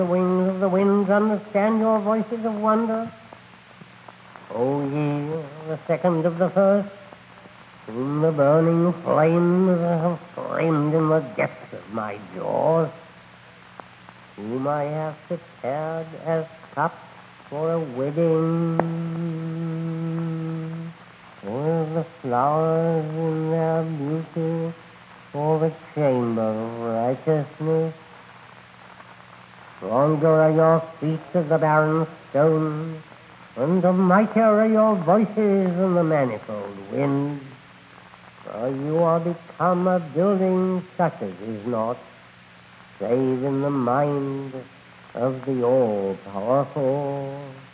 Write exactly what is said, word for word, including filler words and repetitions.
the wings of the winds understand your voices of wonder? O ye, the second of the first, whom the burning flames have flamed in the depths of my jaws, whom I have prepared as cups for a wedding, with the flowers in their beauty for the chamber of righteousness. Stronger are your feet than the barren stones, and mightier are your voices than the manifold winds. For you are become a building such as is not, save in the mind of the all-powerful.